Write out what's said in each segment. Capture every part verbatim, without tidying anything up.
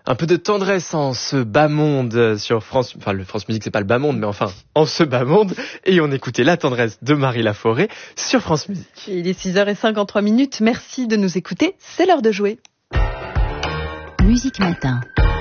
Un peu de tendresse en ce bas monde sur France, enfin le France Musique c'est pas le bas monde, mais enfin en ce bas monde. Et on écoutait La tendresse de Marie Laforêt sur France Musique. Il est six heures cinquante-trois minutes, merci de nous écouter, c'est l'heure de jouer. Musique Matin.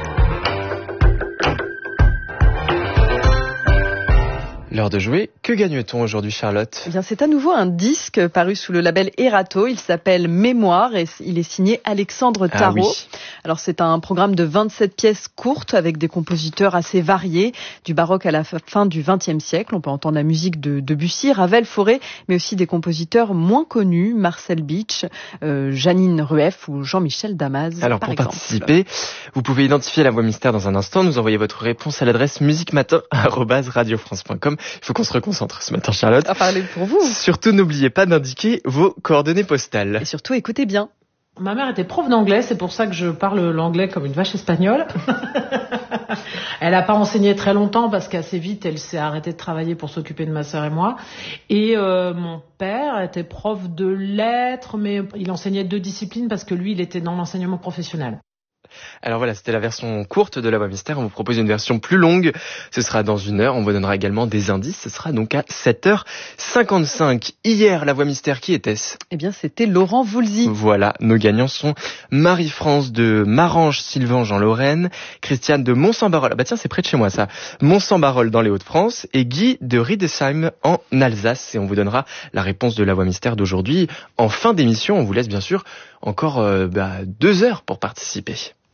L'heure de jouer. Que gagne-t-on aujourd'hui, Charlotte ? Eh bien, c'est à nouveau un disque paru sous le label Erato. Il s'appelle Mémoire et il est signé Alexandre Tarot. Ah oui. Alors, c'est un programme de vingt-sept pièces courtes avec des compositeurs assez variés, du baroque à la fin du vingtième siècle. On peut entendre la musique de Debussy, Ravel, Fauré, mais aussi des compositeurs moins connus, Marcel Beach, euh, Janine Rueff ou Jean-Michel Damas. Alors, par pour exemple. participer, vous pouvez identifier la voix mystère dans un instant. Nous envoyez votre réponse à l'adresse musiquematin arobase radio france point com. Il faut qu'on se reconcentre ce matin, Charlotte. À parler pour vous. Surtout, n'oubliez pas d'indiquer vos coordonnées postales. Et surtout, écoutez bien. Ma mère était prof d'anglais, c'est pour ça que je parle l'anglais comme une vache espagnole. Elle n'a pas enseigné très longtemps parce qu'assez vite, elle s'est arrêtée de travailler pour s'occuper de ma sœur et moi. Et euh, mon père était prof de lettres, mais il enseignait deux disciplines parce que lui, il était dans l'enseignement professionnel. Alors voilà, c'était la version courte de la voix mystère. On vous propose une version plus longue. Ce sera dans une heure. On vous donnera également des indices. Ce sera donc à sept heures cinquante-cinq. Hier, la voix mystère, qui était-ce ? Eh bien, c'était Laurent Voulzy. Voilà, nos gagnants sont Marie-France de Marange-Sylvange en Lorraine, Christiane de Mont-Saint-Barol, ah bah tiens, c'est près de chez moi ça, Mont-Saint-Barol dans les Hauts-de-France, et Guy de Riedesheim en Alsace. Et on vous donnera la réponse de la voix mystère d'aujourd'hui en fin d'émission. On vous laisse bien sûr encore euh, bah, deux heures pour participer.